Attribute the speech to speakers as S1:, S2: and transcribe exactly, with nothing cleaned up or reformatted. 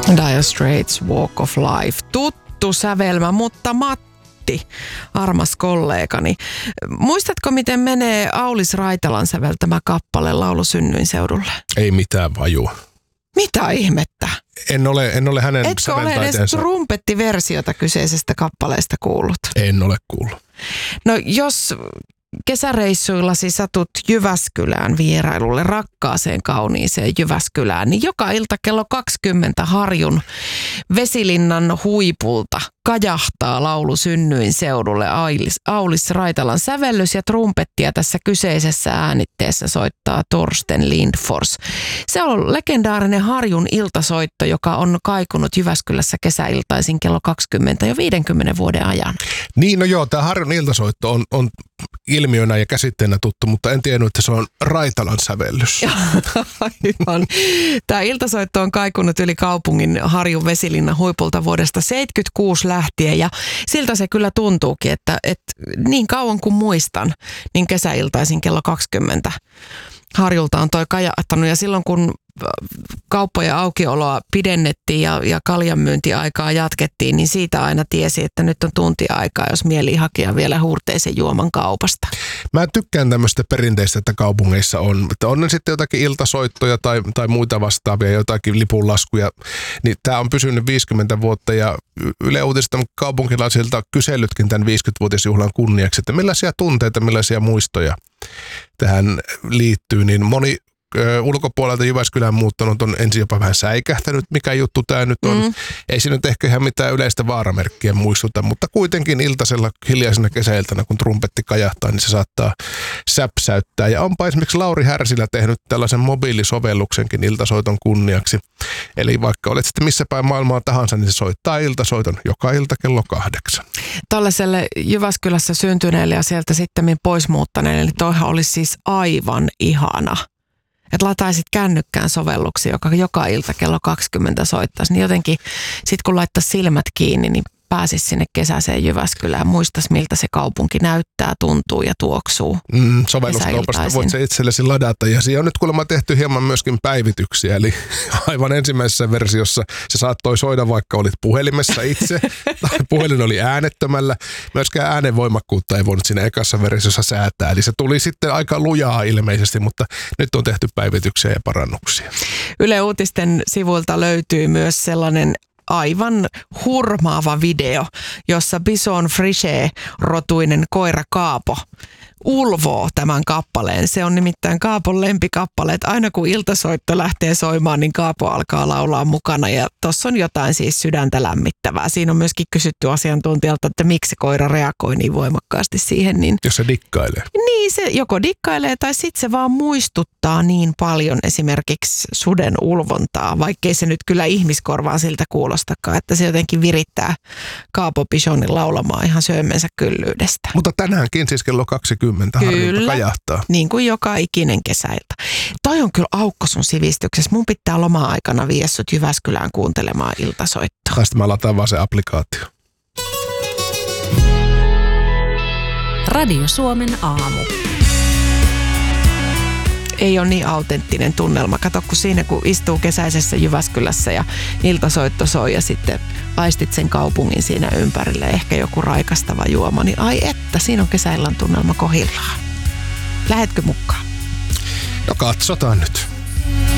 S1: Dire Straits, Walk of Life. Tuttu sävelmä, mutta Matti, armas kollegani. Muistatko, miten menee Aulis Raitalan säveltämä kappale Laulu synnyinseudulle?
S2: Ei mitään vajua.
S1: Mitä ihmettä?
S2: En ole, en ole hänen
S1: Etkö ole edes trumpettiversiota kyseisestä kappaleesta kuullut?
S2: En ole kuullut.
S1: No jos kesäreissuillasi satut Jyväskylään vierailulle, rakkaaseen kauniiseen Jyväskylään, niin joka ilta kello kaksikymmentä Harjun Vesilinnan huipulta kajahtaa Laulu synnyinseudulle Aulis, Aulis Raitalan sävellys ja trumpettia tässä kyseisessä äänitteessä soittaa Torsten Lindfors. Se on legendaarinen Harjun iltasoitto, joka on kaikunut Jyväskylässä kesäiltaisin kello kaksikymmentä jo viidenkymmenen vuoden ajan.
S2: Niin, no joo, tämä Harjun iltasoitto on, on ilmiönä ja käsitteenä tuttu, mutta en tiennyt, että se on Raitalan sävellys.
S1: Aivan. Tämä iltasoitto on kaikunut yli kaupungin Harjun Vesilinnan huipulta vuodesta seitsemänkymmentäkuusi lähtien ja siltä se kyllä tuntuukin, että, että niin kauan kuin muistan, niin kesäiltaisin kello kaksikymmentä Harjulta on toi kajahtanut ja silloin kun kauppojen aukioloa pidennettiin ja, ja kaljanmyyntiaikaa jatkettiin, niin siitä aina tiesi, että nyt on tuntia aikaa, jos mieli hakea vielä huurteisen juoman kaupasta.
S2: Mä tykkään tämmöistä perinteistä, että kaupungeissa on, että on ne sitten jotakin iltasoittoja tai, tai muita vastaavia, jotakin lipunlaskuja, niin tää on pysynyt viisikymmentä vuotta ja Yle Uutiset on kaupunkilaisilta kyselytkin tämän viisikymmenvuotisjuhlan kunniaksi, että millaisia tunteita, millaisia muistoja tähän liittyy, niin moni ö, ulkopuolelta Jyväskylään muuttanut on ensin jopa vähän säikähtänyt, mikä juttu tämä nyt on. Mm. Ei siinä nyt ehkä ihan mitään yleistä vaaramerkkiä muistuta, mutta kuitenkin iltasella hiljaisena kesäiltana, kun trumpetti kajahtaa, niin se saattaa säpsäyttää. Ja onpa esimerkiksi Lauri Härsilä tehnyt tällaisen mobiilisovelluksenkin iltasoiton kunniaksi. Eli vaikka olet sitten missä päin maailmaa tahansa, niin se soittaa iltasoiton joka ilta kello kahdeksan.
S1: Tällaiselle Jyväskylässä syntyneelle ja sieltä sitten pois muuttaneelle, niin toihan olisi siis aivan ihana. Että lataisit kännykkään sovelluksia, joka joka ilta kello kaksikymmentä soittaisi, niin jotenkin sitten kun laittaisi silmät kiinni, niin pääsisi sinne kesäiseen Jyväskylään, muistaisi miltä se kaupunki näyttää, tuntuu ja tuoksuu.
S2: Mm, sovelluskaupasta voit se itsellesi ladata ja siihen on nyt kuulemma tehty hieman myöskin päivityksiä, eli aivan ensimmäisessä versiossa se saattoi soida vaikka olit puhelimessa itse tai puhelin oli äänettömällä. Myöskään äänenvoimakkuutta ei voinut siinä ekassa versiossa säätää, eli se tuli sitten aika lujaa ilmeisesti, mutta nyt on tehty päivityksiä ja parannuksia.
S1: Yle Uutisten sivuilta löytyy myös sellainen aivan hurmaava video, jossa Bison Frichet-rotuinen koira Kaapo ulvoo tämän kappaleen. Se on nimittäin Kaapon lempikappale, että aina kun iltasoitto lähtee soimaan, niin Kaapo alkaa laulaa mukana ja tuossa on jotain siis sydäntä lämmittävää. Siinä on myöskin kysytty asiantuntijalta, että miksi se koira reagoi niin voimakkaasti siihen. Niin,
S2: jos se dikkailee.
S1: Niin, se joko dikkailee tai sitten se vaan muistuttaa niin paljon esimerkiksi suden ulvontaa, vaikkei se nyt kyllä ihmiskorvaan siltä kuulostakaan, että se jotenkin virittää Kaapo Bisonin laulamaan ihan syömensä kyllyydestä.
S2: Mutta tänäänkin siis kello kaksikymmentä Harjulta kajahtaa.
S1: Niin kuin joka ikinen kesäilta. Toi on kyllä aukko sun sivistyksessä. Mun pitää loma-aikana viedä sut Jyväskylään kuuntelemaan iltasoittoa.
S2: Tästä mä lataan vaan se applikaatio.
S3: Radio Suomen aamu.
S1: Ei ole niin autenttinen tunnelma. Kato, kun siinä kun istuu kesäisessä Jyväskylässä ja iltasoitto soi ja sitten aistit sen kaupungin siinä ympärille, ehkä joku raikastava juoma, niin ai että, siinä on kesäillan tunnelma kohillaan. Lähetkö mukaan?
S2: No katsotaan nyt.